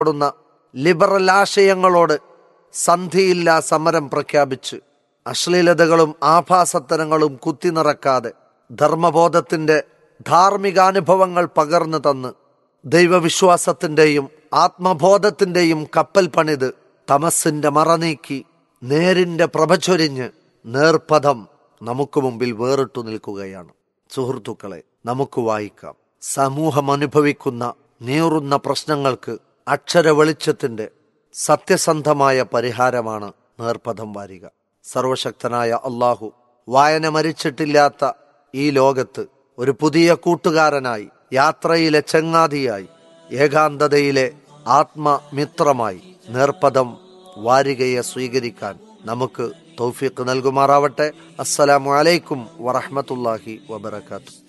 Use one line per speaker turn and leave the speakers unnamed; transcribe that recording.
ടുന്ന liberal ആശയങ്ങളോട് സന്ധിയില്ലാ സമരം പ്രഖ്യാപിച്ച് അശ്ലീലതകളും ആഭാസത്തരങ്ങളും കുത്തിനിറക്കാതെ ധർമ്മബോധത്തിന്റെ ധാർമ്മികാനുഭവങ്ങൾ പകർന്നു തന്ന് ദൈവവിശ്വാസത്തിന്റെയും ആത്മബോധത്തിന്റെയും കപ്പൽ പണിത് തമസിന്റെ മറനീക്കി നേരിന്റെ പ്രഭചൊരിഞ്ഞ് നേർപഥം നമുക്ക് മുമ്പിൽ വേറിട്ടു നിൽക്കുകയാണ്. സുഹൃത്തുക്കളെ, നമുക്ക് വായിക്കാം. സമൂഹം അനുഭവിക്കുന്ന നീറുന്ന പ്രശ്നങ്ങൾക്ക് അക്ഷര വെളിച്ചത്തിന്റെ സത്യസന്ധമായ പരിഹാരമാണ് നേർപഥം വാരിക. സർവശക്തനായ അള്ളാഹു വായന മരിച്ചിട്ടില്ലാത്ത ഈ ലോകത്ത് ഒരു പുതിയ കൂട്ടുകാരനായി, യാത്രയിലെ ചങ്ങാതിയായി, ഏകാന്തതയിലെ ആത്മമിത്രമായി നേർപഥം വാരികയെ സ്വീകരിക്കാൻ നമുക്ക് തൗഫീഖ് നൽകുമാറാവട്ടെ. അസ്സലാമു അലൈക്കും വറഹ്മത്തുള്ളാഹി വബറകാതുഹു.